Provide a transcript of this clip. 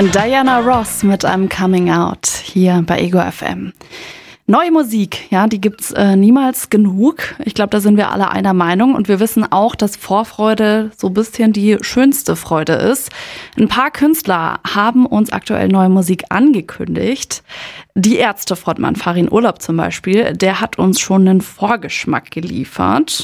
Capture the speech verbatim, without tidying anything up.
Diana Ross mit einem Coming Out hier bei Ego F M. Neue Musik, ja, die gibt's äh, niemals genug. Ich glaube, da sind wir alle einer Meinung und wir wissen auch, dass Vorfreude so ein bisschen die schönste Freude ist. Ein paar Künstler haben uns aktuell neue Musik angekündigt. Die Ärzte-Frontmann Farin Urlaub zum Beispiel, der hat uns schon einen Vorgeschmack geliefert.